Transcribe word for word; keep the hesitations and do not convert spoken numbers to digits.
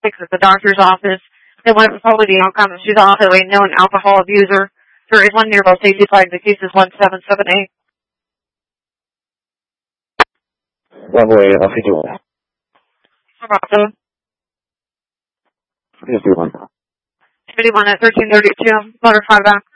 at the doctor's office. They want to probably the outcome. She's also a known alcohol abuser. There is one nearby safety flag. The case is one seven seven eight. Runway uh, fifty-one. Bravo. fifty-one. fifty-one at thirteen thirty-two. Motor five back.